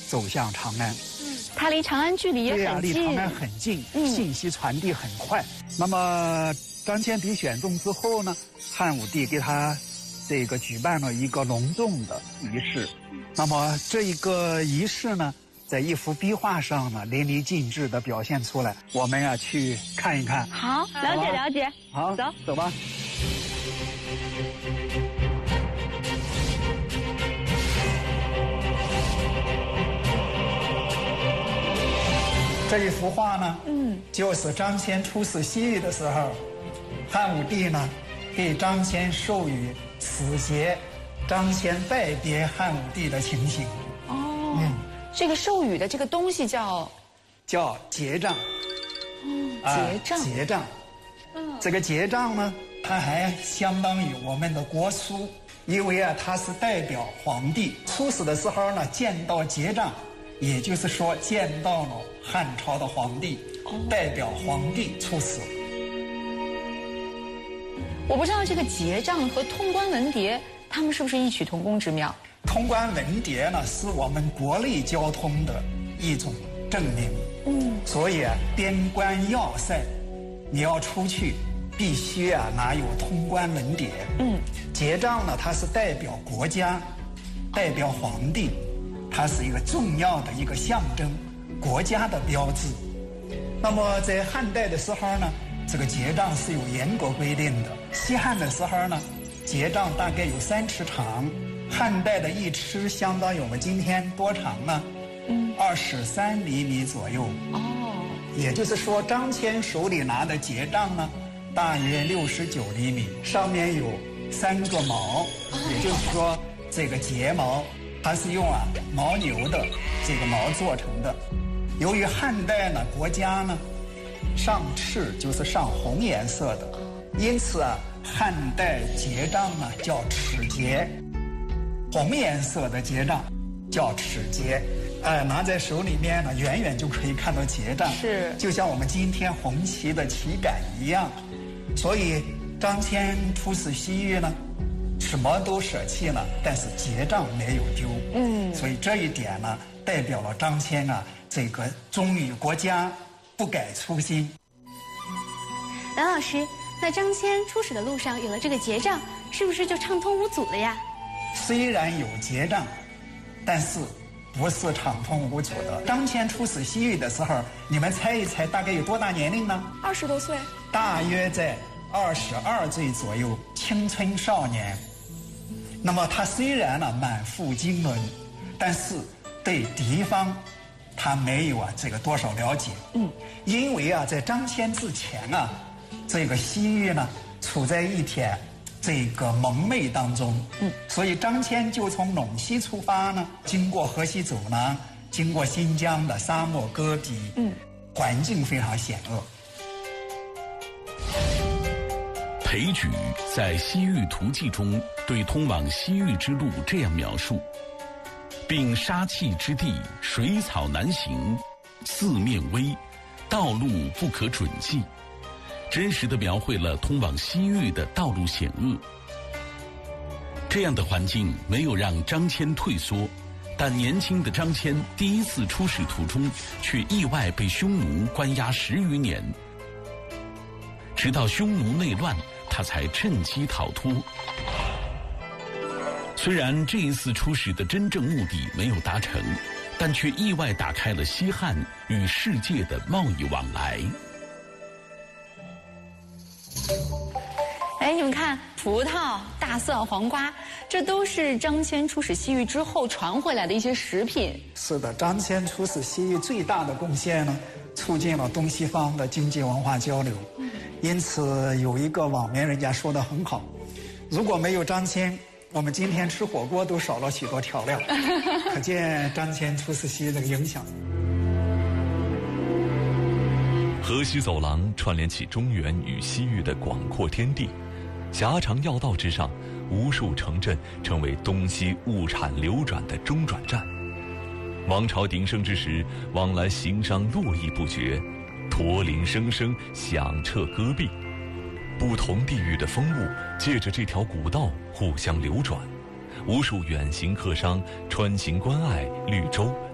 走向长安。 它离长安距离也很近， 离长安很近，信息传递很快。那么张骞被选中之后呢，汉武帝给他这个举办了一个隆重的仪式。那么这一个仪式呢，在一幅壁画上呢，淋漓尽致地表现出来。我们去看一看。 好，了解了解。 好，走吧。这一幅画呢，就是张骞出使西域的时候，汉武帝呢给张骞授予此节，张骞拜别汉武帝的情形。 这个授予的这个东西叫节杖。节杖。这个节杖呢，它还相当于我们的国书，因为它是代表皇帝出使的时候呢，见到节杖，也就是说见到了汉朝的皇帝，代表皇帝出使。 我不知道这个节杖和通关文牒，他们是不是异曲同工之妙？ 通关文牒呢，是我们国内交通的一种证明。所以边关要塞，你要出去，必须拿有通关文牒。节杖呢，它是代表国家，代表皇帝，它是一个重要的一个象征，国家的标志。那么在汉代的时候呢，这个节杖是有严格规定的。西汉的时候呢，节杖大概有3尺长，汉代的1尺相当于我们今天多长呢？23厘米左右。也就是说，张骞手里拿的节杖呢，大约69厘米，上面有3个毛，也就是说，这个节毛它是用牦牛的这个毛做成的。由于汉代呢，国家呢上敕就是上红颜色的，因此汉代节杖呢叫敕节，红颜色的节杖叫敕节。拿在手里面呢，远远就可以看到节杖， 是就像我们今天红旗的旗杆一样。所以张骞出使西域呢，什么都舍弃了，但是节杖没有丢。所以这一点呢，代表了张骞这个忠于国家，不改初心。 梁老师，那张骞出使的路上有了这个节杖，是不是就畅通无阻了呀？ 虽然有节杖，但是不是畅通无阻的。张骞出使西域的时候，你们猜一猜，大概有多大年龄呢 ？20多岁。 大约在22岁左右，青春少年。那么他虽然满腹经纶，但是对敌方他没有这个多少了解。因为在张骞之前这个西域呢处在一片这个蒙昧当中。所以张骞就从陇西出发呢，经过河西走廊，经过新疆的沙漠戈壁，环境非常险恶。 裴矩在《西域图记》中对通往西域之路这样描述：并沙碛之地，水草难行，四面危，道路不可准计，真实地描绘了通往西域的道路险恶。这样的环境没有让张骞退缩，但年轻的张骞第一次出使途中，却意外被匈奴关押10余年，直到匈奴内乱，他才趁机逃脱。虽然这一次出使的真正目的没有达成，但却意外打开了西汉与世界的贸易往来。 你们看，葡萄、大蒜、黄瓜，这都是张骞出使西域之后传回来的一些食品。 是的，张骞出使西域最大的贡献呢，促进了东西方的经济文化交流。因此有一个网民人家说得很好，如果没有张骞，我们今天吃火锅都少了许多调料。可见张骞出使西域这个影响。 河西走廊串联起中原与西域的广阔天地，狭长要道之上，无数城镇成为东西物产流转的中转站。王朝鼎盛之时，往来行商络绎不绝，驼铃声声响彻戈壁。不同地域的风物借着这条古道互相流转，无数远行客商穿行关隘绿洲，